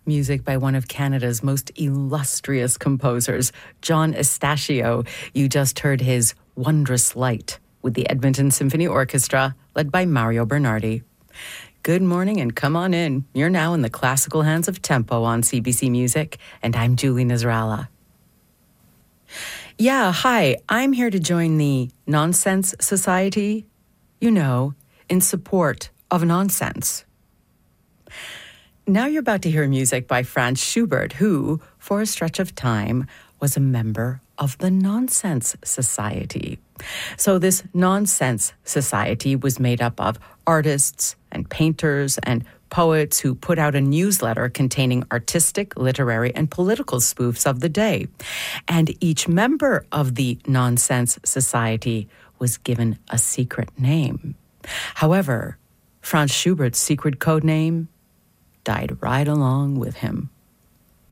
music by one of Canada's most illustrious composers, John Estacio. You just heard his Wondrous Light with the Edmonton Symphony Orchestra, led by Mario Bernardi. Good morning and come on in. You're now in the classical hands of Tempo on CBC Music, and I'm Julie Nasrallah. Yeah, hi, I'm here to join the Nonsense Society, in support of nonsense. Now you're about to hear music by Franz Schubert, who, for a stretch of time, was a member of the Nonsense Society. So this Nonsense Society was made up of artists and painters and poets who put out a newsletter containing artistic, literary, and political spoofs of the day. And each member of the Nonsense Society was given a secret name. However, Franz Schubert's secret code name died right along with him.